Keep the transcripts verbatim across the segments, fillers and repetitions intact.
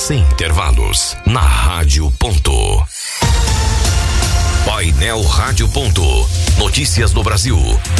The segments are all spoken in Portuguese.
sem intervalos, na Rádio Ponto. Painel Rádio Ponto. Notícias do Brasil.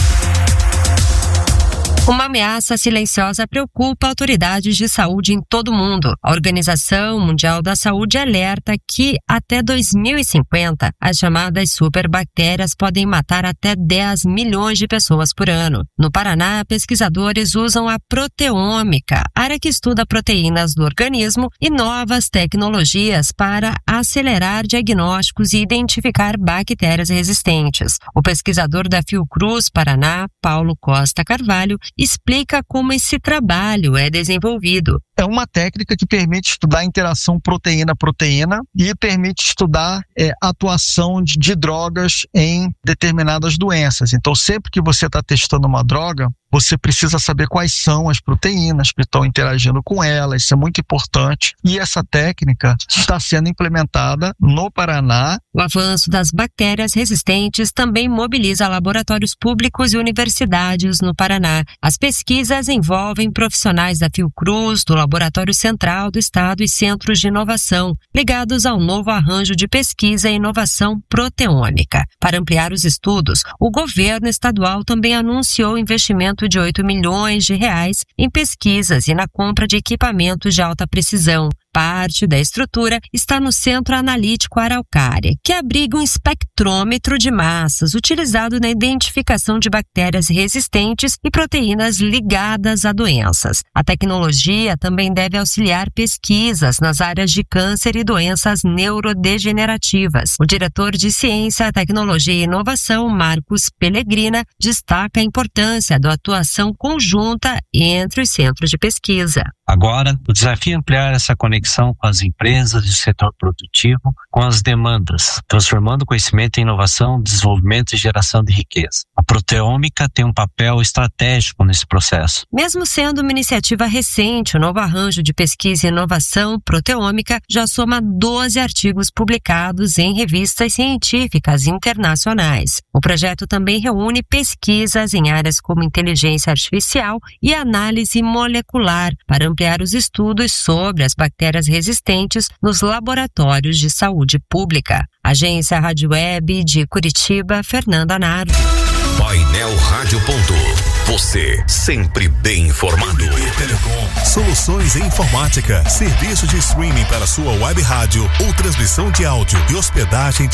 Uma ameaça silenciosa preocupa autoridades de saúde em todo o mundo. A Organização Mundial da Saúde alerta que, até dois mil e cinquenta, as chamadas superbactérias podem matar até dez milhões de pessoas por ano. No Paraná, pesquisadores usam a proteômica, área que estuda proteínas do organismo, e novas tecnologias para acelerar diagnósticos e identificar bactérias resistentes. O pesquisador da Fiocruz Paraná, Paulo Costa Carvalho, explica como esse trabalho é desenvolvido. É uma técnica que permite estudar a interação proteína-proteína e permite estudar é, a atuação de, de drogas em determinadas doenças. Então, sempre que você está testando uma droga, você precisa saber quais são as proteínas que estão interagindo com ela. Isso é muito importante. E essa técnica está sendo implementada no Paraná. O avanço das bactérias resistentes também mobiliza laboratórios públicos e universidades no Paraná. As pesquisas envolvem profissionais da Fiocruz, do Laboratório Central do Estado e centros de inovação, ligados ao novo arranjo de pesquisa e inovação proteômica. Para ampliar os estudos, o governo estadual também anunciou investimento de oito milhões de reais em pesquisas e na compra de equipamentos de alta precisão. Parte da estrutura está no Centro Analítico Araucária, que abriga um espectrômetro de massas utilizado na identificação de bactérias resistentes e proteínas ligadas a doenças. A tecnologia também deve auxiliar pesquisas nas áreas de câncer e doenças neurodegenerativas. O diretor de Ciência, Tecnologia e Inovação, Marcos Pellegrina, destaca a importância da atuação conjunta entre os centros de pesquisa. Agora, o desafio é ampliar essa conexão com as empresas e o setor produtivo, com as demandas, transformando conhecimento em inovação, desenvolvimento e geração de riqueza. A proteômica tem um papel estratégico nesse processo. Mesmo sendo uma iniciativa recente, o novo arranjo de pesquisa e inovação proteômica já soma doze artigos publicados em revistas científicas internacionais. O projeto também reúne pesquisas em áreas como inteligência artificial e análise molecular para ampliar os estudos sobre as bactérias resistentes nos laboratórios de saúde pública. Agência Rádio Web de Curitiba, Fernanda Nardo. Painel Rádio Ponto. Você sempre bem informado. Telecom. Soluções em informática. Serviço de streaming para sua web rádio ou transmissão de áudio e hospedagem